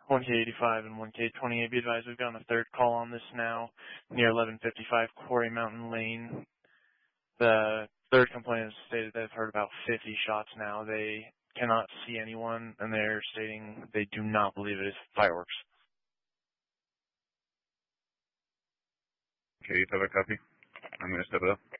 1K85 and 1K28, be advised we've gotten a third call on this now, near 1155 Quarry Mountain Lane. The third complainant stated they've heard about 50 shots now. They cannot see anyone, and they're stating they do not believe it is fireworks. Okay, you have a copy. I'm going to step it up.